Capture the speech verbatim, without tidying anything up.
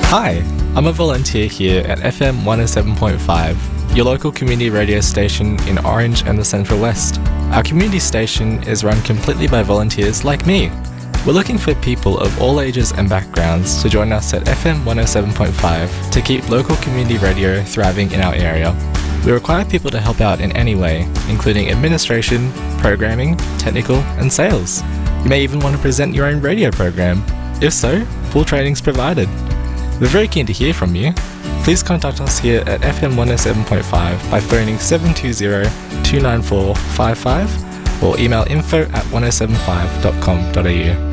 Hi, I'm a volunteer here at F M one oh seven point five, your local community radio station in Orange and the Central West. Our community station is run completely by volunteers like me. We're looking for people of all ages and backgrounds to join us at F M one oh seven point five to keep local community radio thriving in our area. We require people to help out in any way, including administration, programming, technical, and sales. You may even want to present your own radio program. If so, full training's provided. We're very keen to hear from you. Please contact us here at F M one oh seven point five by phoning seven two zero, two nine four, five five or email info at one oh seven five dot com dot a u.